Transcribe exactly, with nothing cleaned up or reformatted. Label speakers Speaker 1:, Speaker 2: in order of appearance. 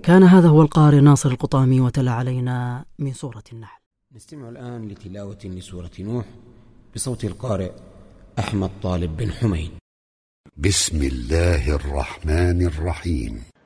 Speaker 1: كان هذا هو القارئ ناصر القطامي، وتلا علينا من سورة النحل.
Speaker 2: نستمع الآن لتلاوة لسورة نوح بصوت القارئ أحمد طالب بن حميد.
Speaker 3: بسم الله الرحمن الرحيم.